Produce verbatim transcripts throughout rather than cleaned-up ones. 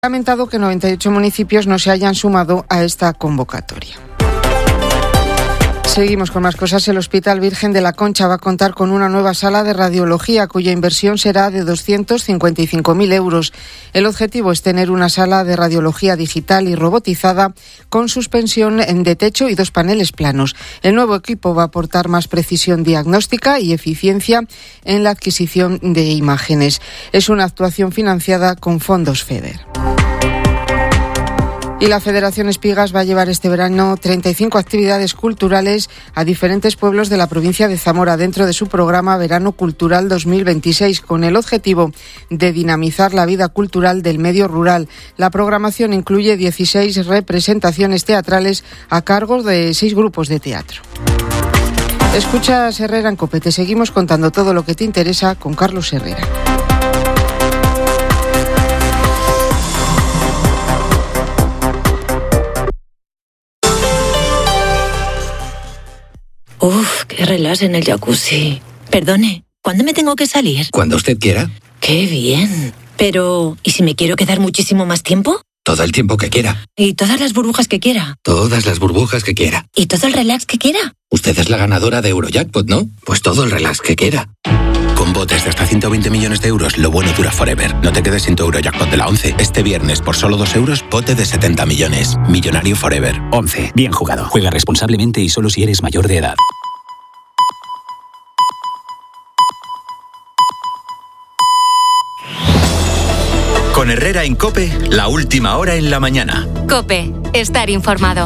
Ha lamentado que noventa y ocho municipios no se hayan sumado a esta convocatoria. Seguimos con más cosas. El Hospital Virgen de la Concha va a contar con una nueva sala de radiología cuya inversión será de doscientos cincuenta y cinco mil euros. El objetivo es tener una sala de radiología digital y robotizada con suspensión de techo y dos paneles planos. El nuevo equipo va a aportar más precisión diagnóstica y eficiencia en la adquisición de imágenes. Es una actuación financiada con fondos FEDER. Y la Federación Espigas va a llevar este verano treinta y cinco actividades culturales a diferentes pueblos de la provincia de Zamora dentro de su programa Verano Cultural dos mil veintiséis, con el objetivo de dinamizar la vida cultural del medio rural. La programación incluye dieciséis representaciones teatrales a cargo de seis grupos de teatro. Escuchas Herrera en COPE. Te seguimos contando todo lo que te interesa con Carlos Herrera. Uf, qué relax en el jacuzzi. Perdone, ¿cuándo me tengo que salir? Cuando usted quiera. ¡Qué bien! Pero, ¿y si me quiero quedar muchísimo más tiempo? Todo el tiempo que quiera. ¿Y todas las burbujas que quiera? Todas las burbujas que quiera. ¿Y todo el relax que quiera? Usted es la ganadora de Eurojackpot, ¿no? Pues todo el relax que quiera. Con botes de hasta ciento veinte millones de euros, lo bueno dura forever. No te quedes sin tu Eurojackpot de la once. Este viernes, por solo dos euros, bote de setenta millones. Millonario forever. once. Bien jugado. Juega responsablemente y solo si eres mayor de edad. Con Herrera en COPE, la última hora en la mañana. COPE, estar informado.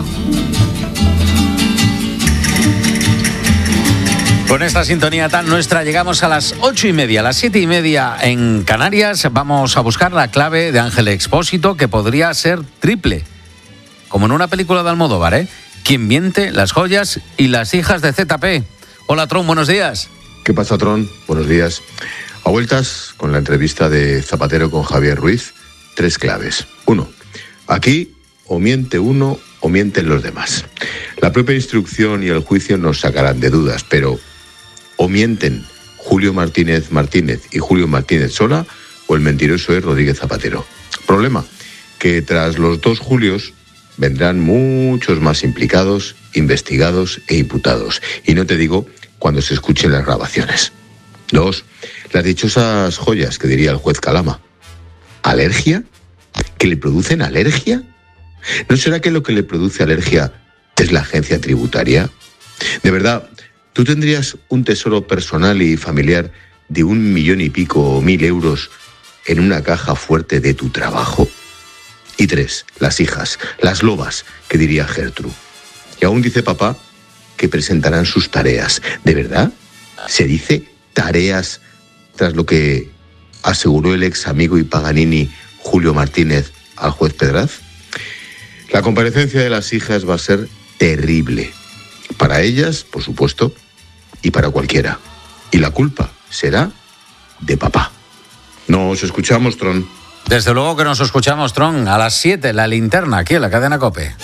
Con esta sintonía tan nuestra llegamos a las ocho y media, a las siete y media en Canarias. Vamos a buscar la clave de Ángel Expósito, que podría ser triple, como en una película de Almodóvar, ¿eh? Quien miente, las joyas y las hijas de Z P. Hola, Tron, buenos días. ¿Qué pasa, Tron? Buenos días. A vueltas con la entrevista de Zapatero con Javier Ruiz, tres claves. Uno, aquí o miente uno o mienten los demás. La propia instrucción y el juicio nos sacarán de dudas, pero o mienten Julio Martínez Martínez y Julio Martínez Sola, o el mentiroso es Rodríguez Zapatero. Problema, que tras los dos Julios vendrán muchos más implicados, investigados e imputados. Y no te digo cuando se escuchen las grabaciones. Dos, las dichosas joyas que diría el juez Calama. ¿Alergia? ¿Que le producen alergia? ¿No será que lo que le produce alergia es la agencia tributaria? De verdad, ¿tú tendrías un tesoro personal y familiar de un millón y pico o mil euros en una caja fuerte de tu trabajo? Y tres, las hijas, las lobas, que diría Gertrude. Y aún dice papá que presentarán sus tareas. ¿De verdad? ¿Se dice tareas tras lo que aseguró el ex amigo y Paganini Julio Martínez al juez Pedraz? La comparecencia de las hijas va a ser terrible. Para ellas, por supuesto, y para cualquiera. Y la culpa será de papá. Nos escuchamos, Tron. Desde luego que nos escuchamos, Tron, a las siete, la linterna, aquí en la cadena COPE.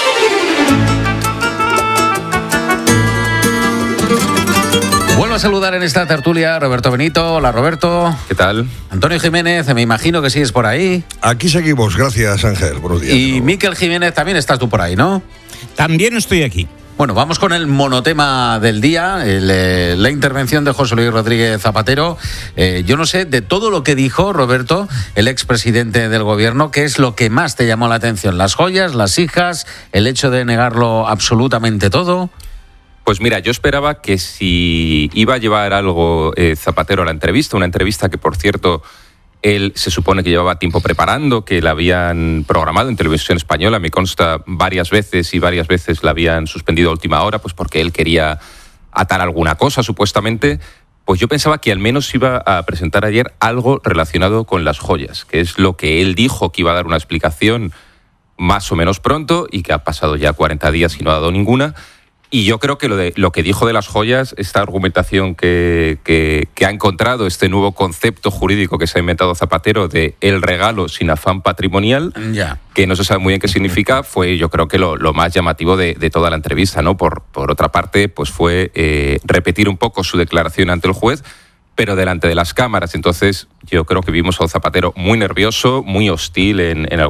Vuelvo a saludar en esta tertulia a Roberto Benito. Hola, Roberto. ¿Qué tal? Antonio Jiménez, me imagino que sigues por ahí. Aquí seguimos, gracias, Ángel. Buenos días. Y Miquel Jiménez, también estás tú por ahí, ¿no? También estoy aquí. Bueno, vamos con el monotema del día, el, eh, la intervención de José Luis Rodríguez Zapatero. Eh, yo no sé, de todo lo que dijo Roberto, el expresidente del gobierno, ¿qué es lo que más te llamó la atención? ¿Las joyas, las hijas, el hecho de negarlo absolutamente todo? Pues mira, yo esperaba que si iba a llevar algo eh, Zapatero a la entrevista, una entrevista que, por cierto, él se supone que llevaba tiempo preparando, que la habían programado en Televisión Española, me consta varias veces y varias veces la habían suspendido a última hora, pues porque él quería atar alguna cosa, supuestamente. Pues yo pensaba que al menos iba a presentar ayer algo relacionado con las joyas, que es lo que él dijo que iba a dar una explicación más o menos pronto y que ha pasado ya cuarenta días y no ha dado ninguna. Y yo creo que lo, de, lo que dijo de las joyas, esta argumentación que, que, que ha encontrado, este nuevo concepto jurídico que se ha inventado Zapatero de el regalo sin afán patrimonial, ya. que no se sabe muy bien qué significa, fue yo creo que lo, lo más llamativo de, de toda la entrevista, ¿no? Por, por otra parte, pues fue eh, repetir un poco su declaración ante el juez, pero delante de las cámaras. Entonces yo creo que vimos a un Zapatero muy nervioso, muy hostil en, en